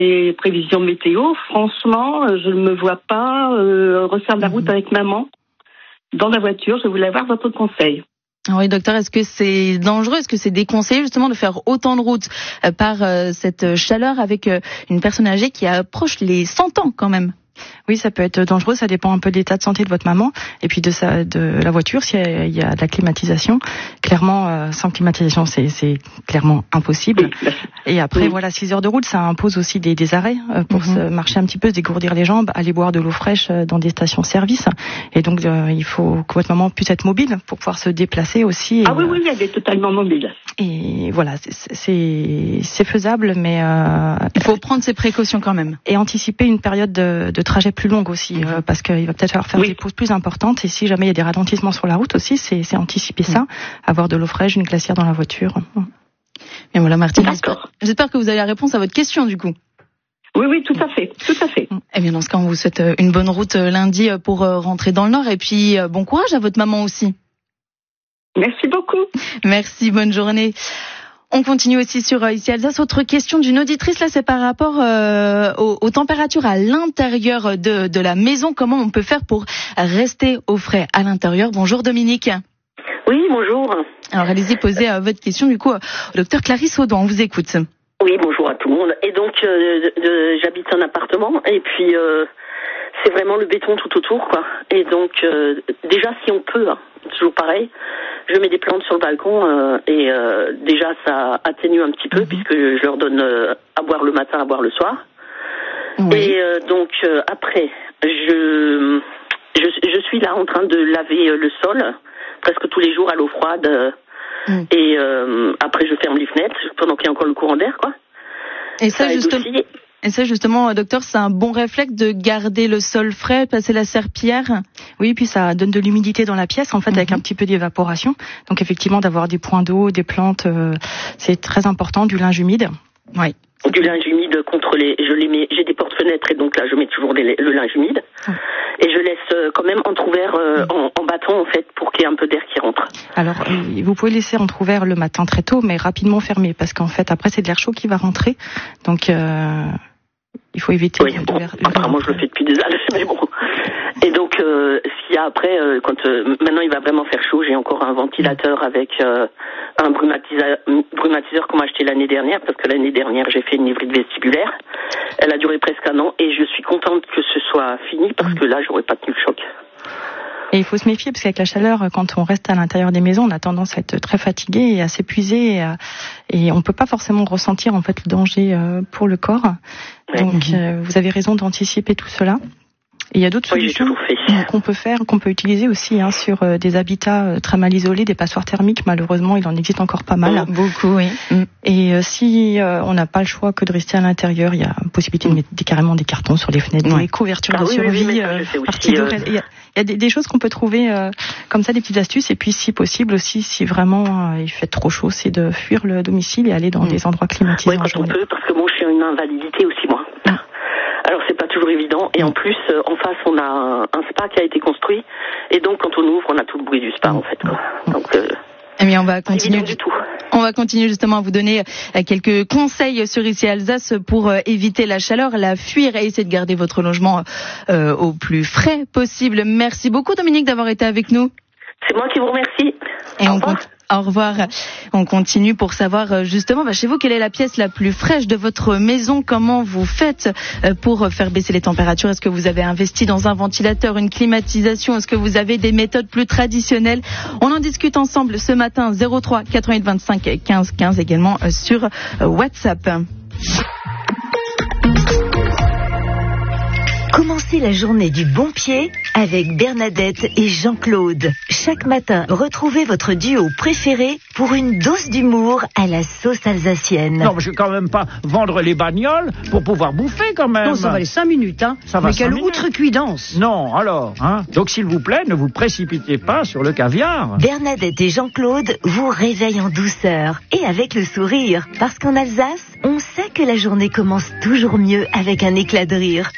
les prévisions météo, franchement, je ne me vois pas refaire de la route avec maman dans la voiture. Je voulais avoir votre conseil. Oui, docteur, est-ce que c'est dangereux? Est-ce que c'est déconseillé justement de faire autant de route par cette chaleur avec une personne âgée qui approche les 100 ans quand même? Oui, ça peut être dangereux, ça dépend un peu de l'état de santé de votre maman et puis de la voiture, s'il y a de la climatisation. Clairement, sans climatisation, c'est clairement impossible. Et après, voilà, 6 heures de route, ça impose aussi des arrêts pour se marcher un petit peu, se dégourdir les jambes, aller boire de l'eau fraîche dans des stations-service. Et donc, il faut que votre maman puisse être mobile pour pouvoir se déplacer aussi. Ah oui, elle est totalement mobile. Et voilà, c'est faisable, mais il faut prendre ses précautions quand même. Et anticiper une période de trajet plus longue aussi, parce qu'il va peut-être falloir faire des pauses plus importantes. Et si jamais il y a des ralentissements sur la route aussi, c'est anticiper ça, avoir de l'eau fraîche, une glacière dans la voiture. Et voilà, Martine, j'espère que vous avez la réponse à votre question du coup. Oui, tout à fait. Eh bien, dans ce cas, on vous souhaite une bonne route lundi pour rentrer dans le Nord. Et puis, bon courage à votre maman aussi. Merci beaucoup. Merci, bonne journée. On continue aussi sur Ici Alsace. Autre question d'une auditrice, là, c'est par rapport aux températures à l'intérieur de la maison. Comment on peut faire pour rester au frais à l'intérieur? Bonjour Dominique. Oui, bonjour. Alors, allez-y, posez votre question du coup au docteur Clarisse Audouin. On vous écoute. Oui, bonjour à tout le monde. Et donc, j'habite un appartement et puis c'est vraiment le béton tout autour, quoi. Et donc, déjà, si on peut, toujours pareil, je mets des plantes sur le balcon et déjà, ça atténue un petit peu puisque je leur donne à boire le matin, à boire le soir. Oui. Et donc, après, je suis là en train de laver le sol presque tous les jours à l'eau froide. Et après, je ferme les fenêtres pendant qu'il y a encore le courant d'air, quoi. Et ça, justement, docteur, c'est un bon réflexe de garder le sol frais, passer la serpillière. Oui, puis ça donne de l'humidité dans la pièce, en fait, avec un petit peu d'évaporation. Donc, effectivement, d'avoir des points d'eau, des plantes, c'est très important, du linge humide. Oui. Du linge humide contre j'ai des portes-fenêtres et donc là, je mets toujours le linge humide. Et je laisse quand même entrouvert en bâton, en fait, pour qu'il y ait un peu d'air qui rentre. Alors, vous pouvez laisser entrouvert le matin très tôt, mais rapidement fermé, parce qu'en fait, après, c'est de l'air chaud qui va rentrer. Donc, il faut éviter. Oui, apparemment, je le fais depuis des années, mais bon. Et donc, ce qu'il y a après, maintenant il va vraiment faire chaud, j'ai encore un ventilateur avec un brumatiseur qu'on m'a acheté l'année dernière, parce que l'année dernière j'ai fait une névrite vestibulaire. Elle a duré presque un an et je suis contente que ce soit fini parce que là j'aurais pas tenu le choc. Et il faut se méfier parce qu'avec la chaleur, quand on reste à l'intérieur des maisons, on a tendance à être très fatigué et à s'épuiser et on peut pas forcément ressentir en fait le danger pour le corps. Donc vous avez raison d'anticiper tout cela. Et il y a d'autres solutions qu'on peut faire, qu'on peut utiliser aussi sur des habitats très mal isolés, des passoires thermiques. Malheureusement, il en existe encore pas mal. Beaucoup, oui. Et si on n'a pas le choix que de rester à l'intérieur, il y a possibilité de mettre carrément des cartons sur les fenêtres, des couvertures de survie, parties d'oreilles. Il y a des choses qu'on peut trouver comme ça, des petites astuces. Et puis, si possible aussi, si vraiment il fait trop chaud, c'est de fuir le domicile et aller dans des endroits climatisés. Oui, quand on peut, parce que moi, je suis une invalidité aussi, moi. Alors c'est pas toujours évident et en plus en face on a un spa qui a été construit et donc quand on ouvre on a tout le bruit du spa en fait, quoi. Donc eh bien, on va continuer justement à vous donner quelques conseils sur Ici Alsace pour éviter la chaleur, la fuir et essayer de garder votre logement au plus frais possible. Merci beaucoup Dominique d'avoir été avec nous. C'est moi qui vous remercie. Et au revoir. On continue pour savoir justement chez vous quelle est la pièce la plus fraîche de votre maison. Comment vous faites pour faire baisser les températures? Est-ce que vous avez investi dans un ventilateur, une climatisation? Est-ce que vous avez des méthodes plus traditionnelles? On en discute ensemble ce matin. 03 88 25 15 15 également sur WhatsApp. Commencez la journée du bon pied avec Bernadette et Jean-Claude. Chaque matin, retrouvez votre duo préféré pour une dose d'humour à la sauce alsacienne. Non, mais je vais quand même pas vendre les bagnoles pour pouvoir bouffer quand même. Non, ça va les 5 minutes, Ça va. Mais quelle outrecuidance. Non, alors, Donc s'il vous plaît, ne vous précipitez pas sur le caviar. Bernadette et Jean-Claude vous réveillent en douceur et avec le sourire. Parce qu'en Alsace, on sait que la journée commence toujours mieux avec un éclat de rire.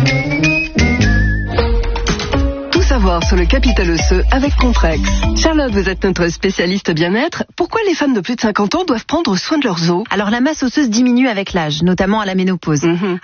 Savoir sur le capital osseux avec Contrex. Charlotte, vous êtes notre spécialiste bien-être. Pourquoi les femmes de plus de 50 ans doivent prendre soin de leurs os? Alors la masse osseuse diminue avec l'âge, notamment à la ménopause.